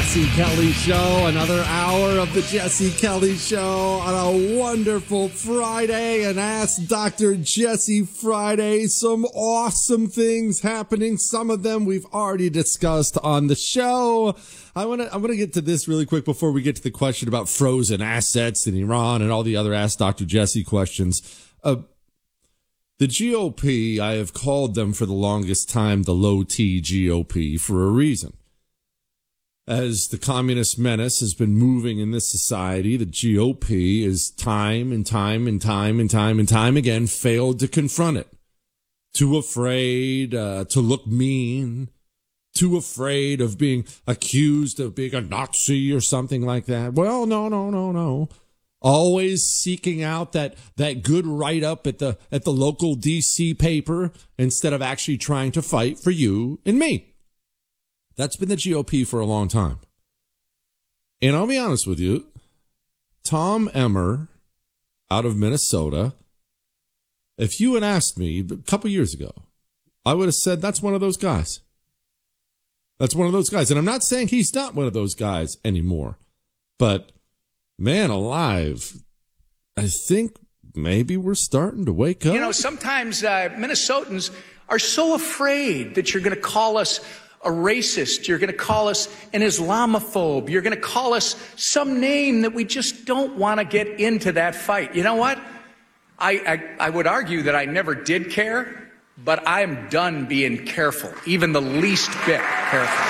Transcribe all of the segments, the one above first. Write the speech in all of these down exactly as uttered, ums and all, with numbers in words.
Jesse Kelly Show, another hour of the Jesse Kelly Show on a wonderful Friday, and Ask Doctor Jesse Friday. Some awesome things happening. Some of them we've already discussed on the show. I want to, I'm going to get to this really quick before we get to the question about frozen assets in Iran and all the other Ask Doctor Jesse questions. Uh, The G O P, I have called them for the longest time the low-T G O P for a reason. As the communist menace has been moving in this society, the G O P is time and time and time and time and time again failed to confront it. Too afraid uh, to look mean, too afraid of being accused of being a Nazi or something like that. Well, no, no, no, no. Always seeking out that, that good write-up at the, at the local D C paper instead of actually trying to fight for you and me. That's been the G O P for a long time. And I'll be honest with you, Tom Emmer out of Minnesota, if you had asked me a couple years ago, I would have said that's one of those guys. That's one of those guys. And I'm not saying he's not one of those guys anymore, but man alive, I think maybe we're starting to wake up. You know, sometimes uh, Minnesotans are so afraid that you're going to call us a racist, you're going to call us an Islamophobe, you're going to call us some name that we just don't want to get into that fight. You know what? I, I, I would argue that I never did care, but I'm done being careful, even the least bit careful.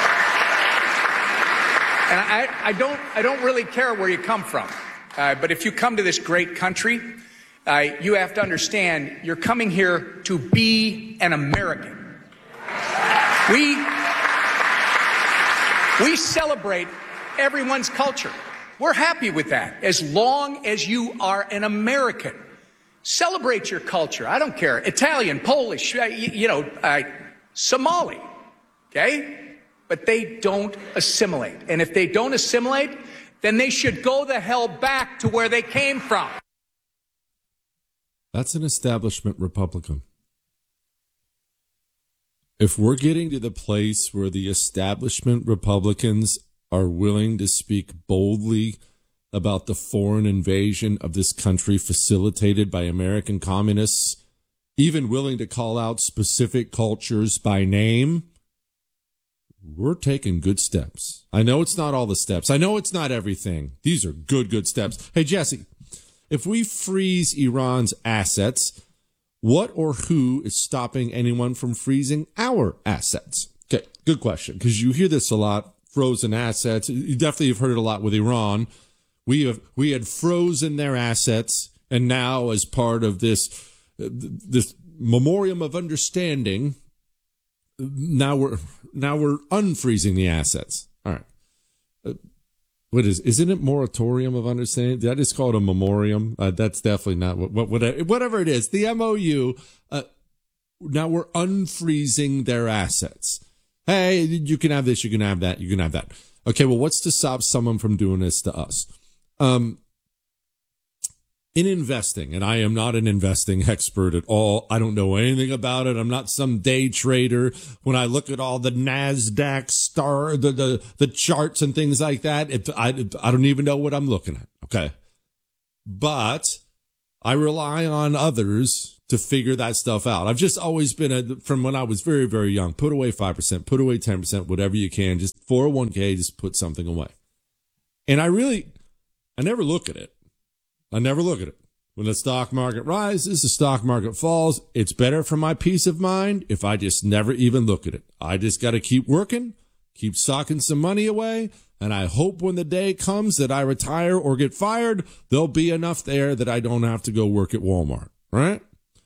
And I, I don't, I don't really care where you come from. Uh, but if you come to this great country, uh, you have to understand you're coming here to be an American. We, we celebrate everyone's culture. We're happy with that, as long as you are an American. Celebrate your culture. I don't care. Italian, Polish, uh, you, you know, uh, Somali, okay? But they don't assimilate. And if they don't assimilate, then they should go the hell back to where they came from. That's an establishment Republican. If we're getting to the place where the establishment Republicans are willing to speak boldly about the foreign invasion of this country facilitated by American communists, even willing to call out specific cultures by name, we're taking good steps. I know it's not all the steps. I know it's not everything. These are good, good steps. Hey, Jesse, if we freeze Iran's assets, what or who is stopping anyone from freezing our assets? Okay, good question, because you hear this a lot, frozen assets. You definitely have heard it a lot with Iran. We have we had frozen their assets, and now as part of this uh, this memorandum of understanding, now we're now we're unfreezing the assets. All right. Uh, what is isn't it moratorium of understanding? Did I just call it a memoriam? Uh, that's definitely not what, what, what whatever it is. The M O U. Uh, now we're unfreezing their assets. Hey, you can have this, you can have that, you can have that. Okay, well, what's to stop someone from doing this to us? Um, in investing, and I am not an investing expert at all. I don't know anything about it. I'm not some day trader. When I look at all the NASDAQ star, the, the, the charts and things like that, it, I, I don't even know what I'm looking at. Okay. But I rely on others to figure that stuff out. I've just always been a, from when I was very, very young, put away five percent, put away ten percent, whatever you can, just four oh one k, just put something away. And I really, I never look at it. I never look at it. When the stock market rises, the stock market falls. It's better for my peace of mind if I just never even look at it. I just got to keep working, keep socking some money away, and I hope when the day comes that I retire or get fired, there'll be enough there that I don't have to go work at Walmart, right?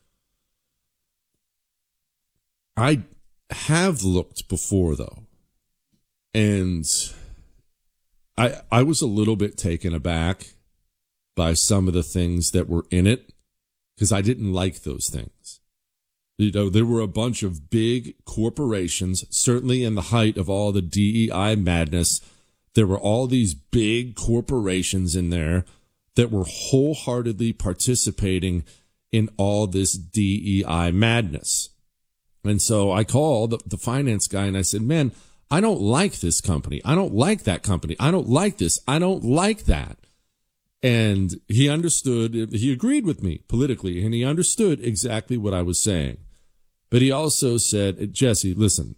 I have looked before, though, and I I was a little bit taken aback by some of the things that were in it, because I didn't like those things. You know, there were a bunch of big corporations, certainly in the height of all the D E I madness. There were all these big corporations in there that were wholeheartedly participating in all this D E I madness. And so I called the finance guy and I said, man, I don't like this company. I don't like that company. I don't like this. I don't like that. And he understood, he agreed with me politically, and he understood exactly what I was saying. But he also said, Jesse, listen,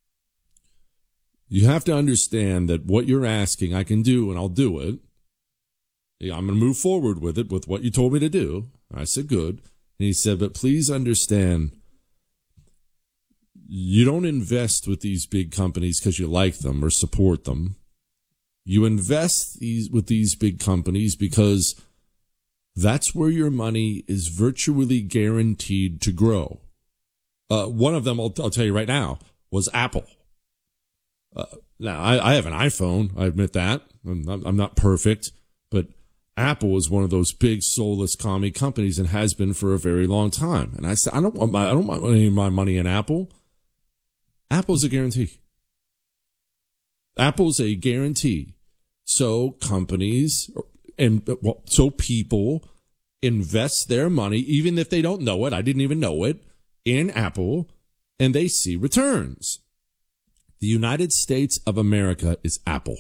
you have to understand that what you're asking, I can do, and I'll do it. I'm going to move forward with it, with what you told me to do. I said, good. And he said, but please understand, you don't invest with these big companies because you like them or support them. You invest these with these big companies because that's where your money is virtually guaranteed to grow. Uh, one of them, I'll, I'll tell you right now, was Apple. Uh, now, I, I have an iPhone. I admit that. I'm not, I'm not perfect, but Apple is one of those big soulless commie companies and has been for a very long time. And I said, I don't want my, I don't want any of my money in Apple. Apple's a guarantee. Apple's a guarantee. So companies and well, so people invest their money, even if they don't know it. I didn't even know it, in Apple, and they see returns. The United States of America is Apple.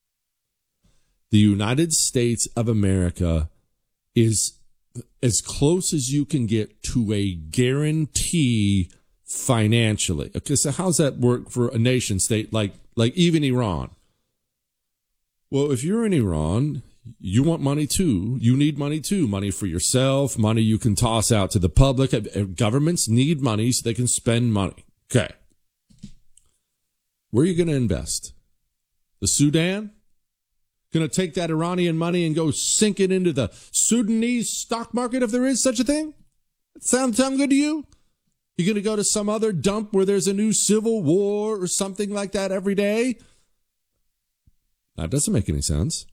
The United States of America is as close as you can get to a guarantee financially. Okay, so how's that work for a nation state like like even Iran? Well, if you're in Iran, you want money too. You need money too. Money for yourself, money you can toss out to the public. Governments need money so they can spend money. Okay. Where are you going to invest? The Sudan? Going to take that Iranian money and go sink it into the Sudanese stock market if there is such a thing? Sound, sound good to you? You're going to go to some other dump where there's a new civil war or something like that every day? That doesn't make any sense.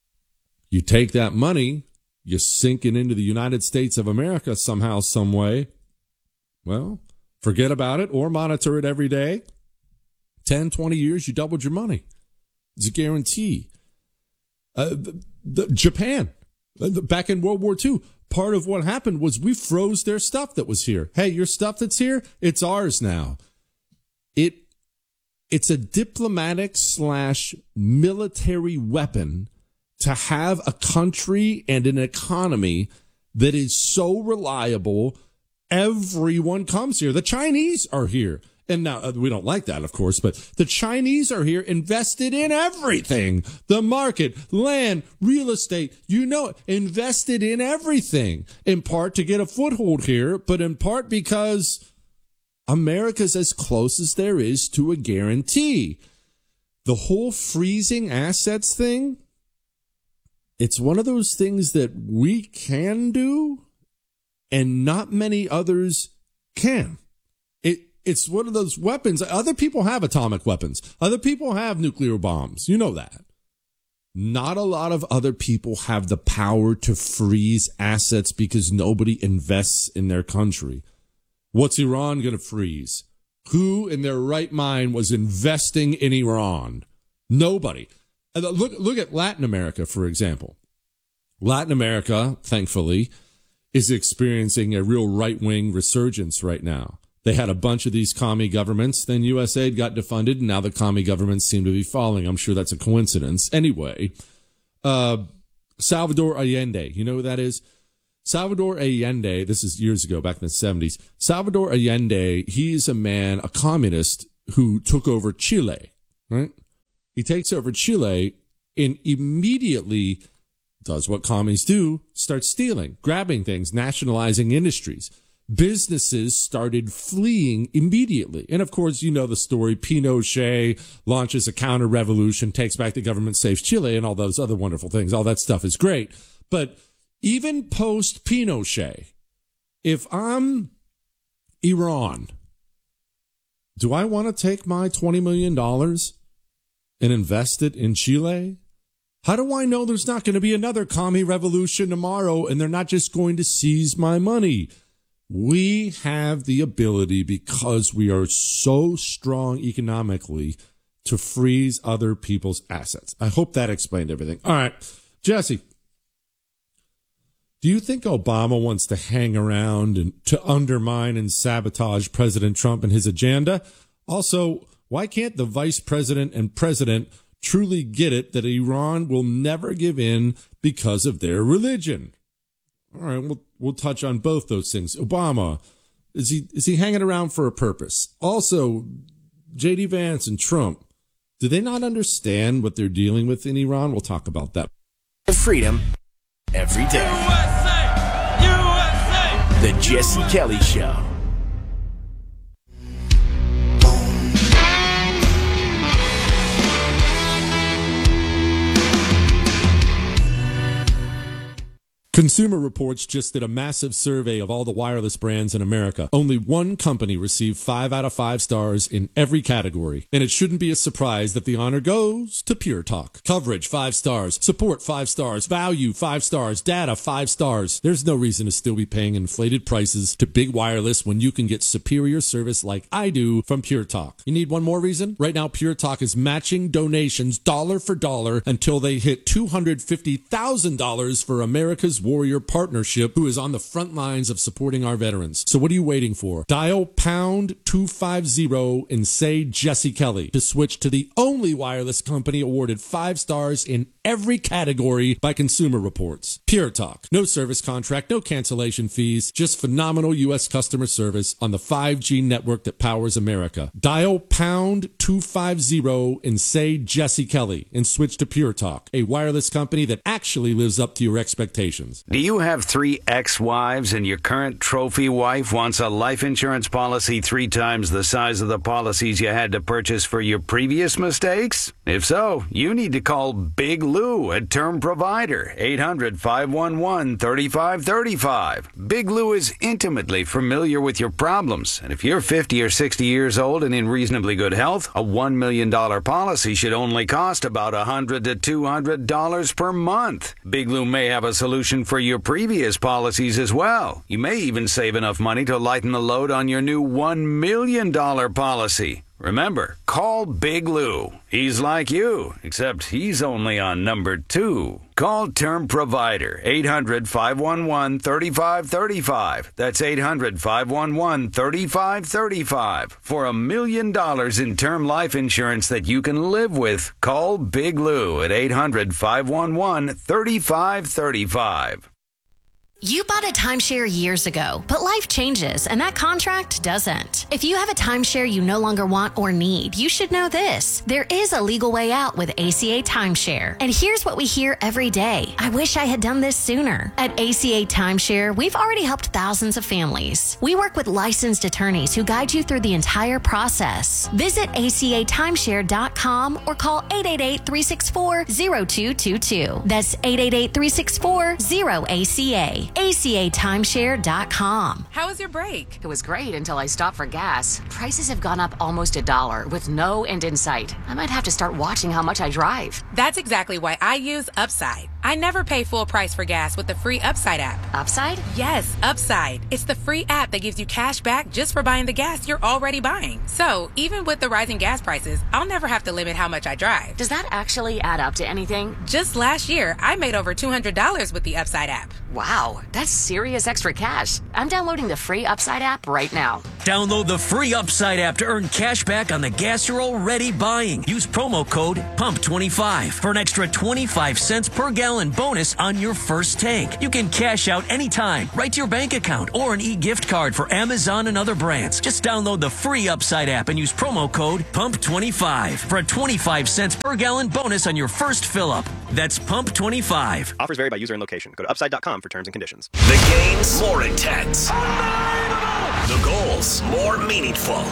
You take that money, you sink it into the United States of America somehow, some way. Well, forget about it or monitor it every day. ten, twenty years, you doubled your money. It's a guarantee. Uh, the, the, Japan, back in World War Two, part of what happened was we froze their stuff that was here. Hey, your stuff that's here, it's ours now. It It's a diplomatic slash military weapon to have a country and an economy that is so reliable. Everyone comes here. The Chinese are here. And now uh, we don't like that, of course, but the Chinese are here invested in everything. The market, land, real estate, you know it, invested in everything, in part to get a foothold here, but in part because America's as close as there is to a guarantee. The whole freezing assets thing, it's one of those things that we can do and not many others can. It It's one of those weapons. Other people have atomic weapons. Other people have nuclear bombs. You know that. Not a lot of other people have the power to freeze assets because nobody invests in their country. What's Iran going to freeze? Who in their right mind was investing in Iran? Nobody. Look, look at Latin America, for example. Latin America, thankfully, is experiencing a real right-wing resurgence right now. They had a bunch of these commie governments, then U S A I D got defunded, and now the commie governments seem to be falling. I'm sure that's a coincidence. Anyway, uh, Salvador Allende, you know who that is? Salvador Allende, this is years ago, back in the seventies. Salvador Allende, he's a man, a communist, who took over Chile, right? He takes over Chile and immediately does what commies do, starts stealing, grabbing things, nationalizing industries. Businesses started fleeing immediately. And of course, you know the story. Pinochet launches a counter-revolution, takes back the government, saves Chile, and all those other wonderful things. All that stuff is great. But even post-Pinochet, if I'm Iran, do I want to take my twenty million dollars and invest it in Chile? How do I know there's not going to be another commie revolution tomorrow and they're not just going to seize my money? We have the ability, because we are so strong economically, to freeze other people's assets. I hope that explained everything. All right, Jesse, do you think Obama wants to hang around and to undermine and sabotage President Trump and his agenda? Also, Why can't the vice president and president truly get it that Iran will never give in because of their religion? All right, we'll, we'll touch on both those things. Obama, is he, is he hanging around for a purpose? Also, J D Vance and Trump, do they not understand what they're dealing with in Iran? We'll talk about that. Freedom every day. U S A! U S A! The Jesse Kelly Show. Consumer Reports just did a massive survey of all the wireless brands in America. Only one company received five out of five stars in every category. And it shouldn't be a surprise that the honor goes to Pure Talk. Coverage, five stars. Support, five stars. Value, five stars. Data, five stars. There's no reason to still be paying inflated prices to big wireless when you can get superior service like I do from Pure Talk. You need one more reason? Right now, Pure Talk is matching donations dollar for dollar until they hit two hundred fifty thousand dollars for America's Warrior Partnership, who is on the front lines of supporting our veterans. So what are you waiting for? Dial pound two fifty and say Jesse Kelly to switch to the only wireless company awarded five stars in every category by Consumer Reports. Pure Talk. No service contract, no cancellation fees, just phenomenal U S customer service on the five G network that powers America. Dial pound two fifty and say Jesse Kelly and switch to Pure Talk, a wireless company that actually lives up to your expectations. Do you have three ex-wives and your current trophy wife wants a life insurance policy three times the size of the policies you had to purchase for your previous mistakes? If so, you need to call Big Lou at Term Provider, eight hundred, five one one, three five three five. Big Lou is intimately familiar with your problems, and if you're fifty or sixty years old and in reasonably good health, a one million dollars policy should only cost about one hundred to two hundred dollars per month. Big Lou may have a solution for your previous policies as well. You may even save enough money to lighten the load on your new one million dollars policy. Remember, call Big Lou. He's like you, except he's only on number two. Call Term Provider, eight hundred, five one one, three five three five. That's eight hundred, five one one, three five three five. For a million dollars in term life insurance that you can live with, call Big Lou at eight hundred, five one one, three five three five. You bought a timeshare years ago, but life changes and that contract doesn't. If you have a timeshare you no longer want or need, you should know this. There is a legal way out with A C A Timeshare. And here's what we hear every day. I wish I had done this sooner. At A C A Timeshare, we've already helped thousands of families. We work with licensed attorneys who guide you through the entire process. Visit A C A timeshare dot com or call eight eight eight, three six four, zero two two two. That's eight eight eight, three six four, zero A C A. A C A timeshare dot com. How was your break? It was great until I stopped for gas. Prices have gone up almost a dollar with no end in sight. I might have to start watching how much I drive. That's exactly why I use Upside. I never pay full price for gas with the free Upside app. Upside? Yes, Upside. It's the free app that gives you cash back just for buying the gas you're already buying. So even with the rising gas prices, I'll never have to limit how much I drive. Does that actually add up to anything? Just last year, I made over two hundred dollars with the Upside app. Wow, that's serious extra cash. I'm downloading the free Upside app right now. Download the free Upside app to earn cash back on the gas you're already buying. Use promo code pump twenty-five for an extra twenty-five cents per gallon bonus on your first tank. You can cash out anytime, right to your bank account or an e-gift card for Amazon and other brands. Just download the free Upside app and use promo code pump twenty-five for a twenty-five cents per gallon bonus on your first fill up. That's pump twenty-five. Offers vary by user and location. Go to upside dot com for terms and conditions. The games more intense. The goals more meaningful.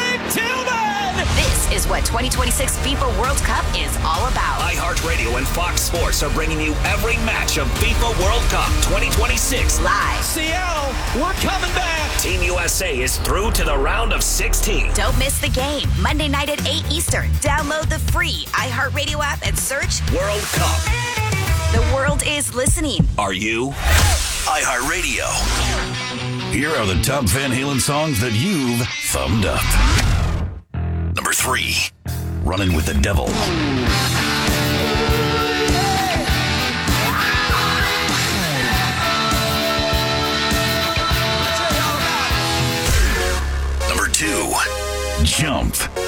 This is what twenty twenty-six FIFA World Cup is all about. iHeartRadio and Fox Sports are bringing you every match of FIFA World Cup twenty twenty-six Live. Seattle, we're coming back. Team U S A is through to the round of sixteen. Don't miss the game. Monday night at eight Eastern. Download the free iHeartRadio app and search World Cup. The world is listening. Are you? iHeartRadio. Here are the top Van Halen songs that you've thumbed up. Number three, Running with the Devil. Number two, Jump.